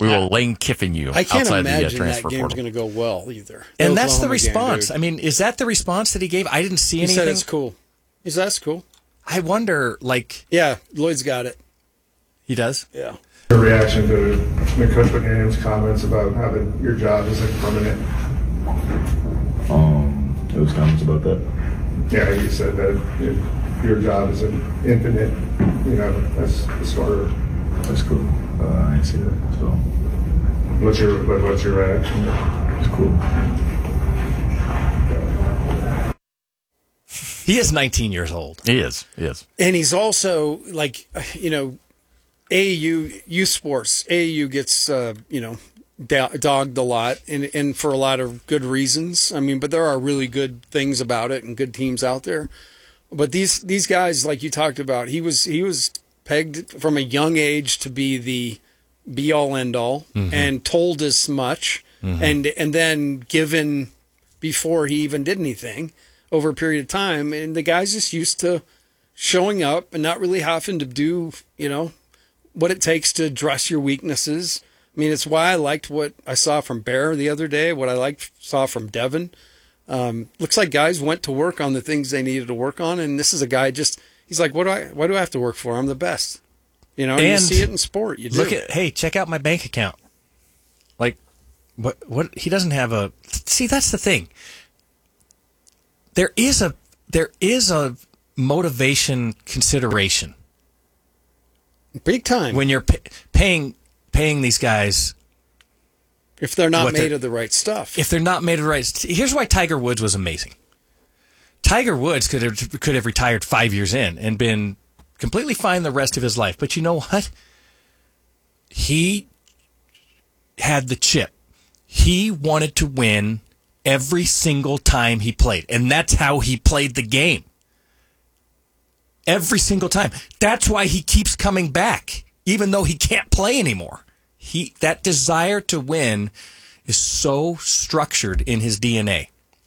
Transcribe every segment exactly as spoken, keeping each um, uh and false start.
We will Lane Kiffin you I can't outside the uh, imagine transfer that game's portal. going to go well either. And that's the Oklahoma game, response. dude. I mean, is that the response that he gave? I didn't see He anything. said it's cool. He said that's cool. I wonder, like, Yeah, Lloyd's got it. he does? Yeah. Your reaction to McCook McNam's comments about having your job is like permanent. Um, those comments about that. Yeah, he said that if your job is an infinite, you know, that's the starter. That's cool. Uh, I didn't see that. So What's your what, what's your reaction? it's cool. He is nineteen years old. He is. He is. And he's also like, you know, A A U youth sports. A A U gets uh, you know do- dogged a lot, and and for a lot of good reasons. I mean, but there are really good things about it and good teams out there. But these these guys, like you talked about, he was he was pegged from a young age to be the be all end all, mm-hmm. and told as much, mm-hmm. and and then given before he even did anything over a period of time, and the guy's just used to showing up and not really having to do, you know, what it takes to address your weaknesses. I mean, it's why I liked what I saw from Bear the other day, what I liked saw from Devin. Um, looks like guys went to work on the things they needed to work on, and this is a guy just, he's like, what do I, why do I have to work for? I'm the best. You know, and you see it in sport. You do. Look at, hey, check out my bank account. Like, what, what, he doesn't have a, see, that's the thing. There is a there is a motivation consideration big time when you're pay, paying paying these guys if they're not made they're, of the right stuff. If they're not made of the right, here's why Tiger Woods was amazing. Tiger Woods could have could have retired five years in and been completely fine the rest of his life, but you know what? He had the chip. He wanted to win every single time he played. And that's how he played the game. Every single time. That's why he keeps coming back, even though he can't play anymore. He that desire to win is so structured in his D N A.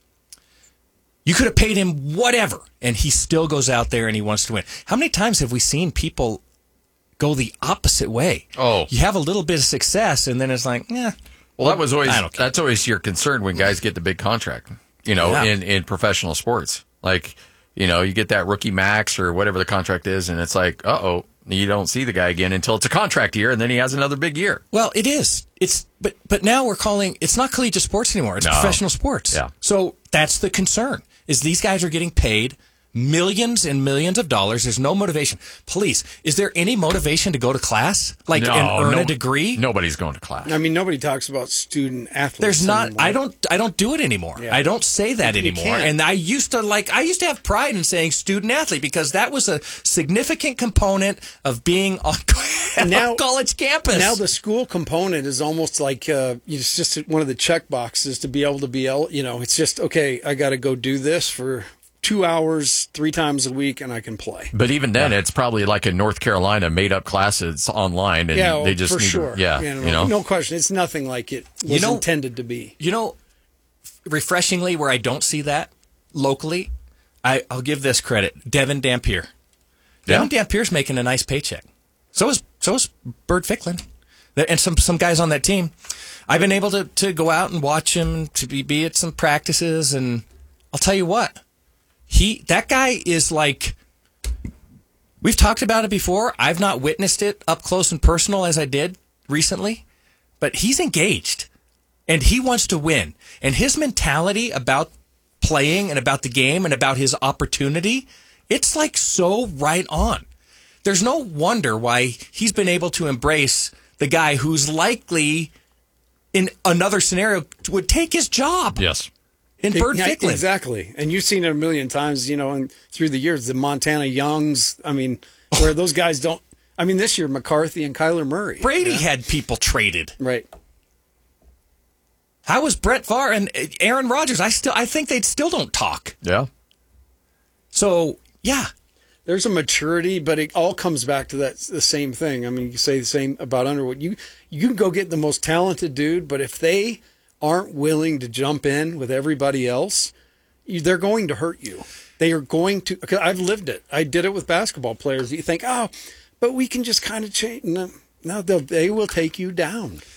You could have paid him whatever, and he still goes out there and he wants to win. How many times have we seen people go the opposite way? Oh. You have a little bit of success, and then it's like, yeah. Well, that was always I don't care. that's always your concern when guys get the big contract, you know, Yeah. in, in professional sports. Like, you know, you get that rookie max or whatever the contract is, and it's like, uh-oh, you don't see the guy again until it's a contract year, and then he has another big year. Well, it is. It's but but now we're calling it's not collegiate sports anymore. It's No. professional sports. Yeah. So that's the concern. Is these guys are getting paid millions and millions of dollars. There's no motivation. Police, is there any motivation to go to class? Like No, and earn no- a degree? Nobody's going to class. I mean, nobody talks about student athletes. There's not. anymore. I don't. I don't do it anymore. Yeah. I don't say that You anymore. can't. And I used to like. I used to have pride in saying student athlete because that was a significant component of being on Now- college campus. Now the school component is almost like uh, it's just one of the check boxes to be able to be, el- you know, it's just, okay, I got to go do this for two hours, three times a week, and I can play. But even then, it's probably like in North Carolina, made up classes online, and Yeah, they just for need sure. to, yeah, no, you know. no question. It's nothing like it was You know- intended to be. You know, refreshingly, where I don't see that locally, I, I'll give this credit. Devin Dampier. Yeah. Devin Dampier's making a nice paycheck. So is so is Bert Ficklin. There- And some, some guys on that team. I've been able to, to go out and watch him, to be, be at some practices, and I'll tell you what. He that guy is like, we've talked about it before. I've not witnessed it up close and personal as I did recently, but he's engaged and he wants to win. And his mentality about playing and about the game and about his opportunity, it's like so right on. There's no wonder why he's been able to embrace the guy who's likely in another scenario would take his job. Yes. In Bert Yeah, Ficklin. exactly. And you've seen it a million times, you know, and through the years, the Montana Youngs, I mean, where those guys don't, I mean, this year, McCarthy and Kyler Murray. Brady yeah. had people traded. Right. How was Brett Favre and Aaron Rodgers? I still, I think they still don't talk. Yeah. So, yeah. There's a maturity, but it all comes back to that the same thing. I mean, you say the same about Underwood. You you can go get the most talented dude, but if they aren't willing to jump in with everybody else, you, they're going to hurt you. They are going to. Cause I've lived it. I did it with basketball players. You think, oh, but we can just kind of change. No, no, they'll- they will take you down.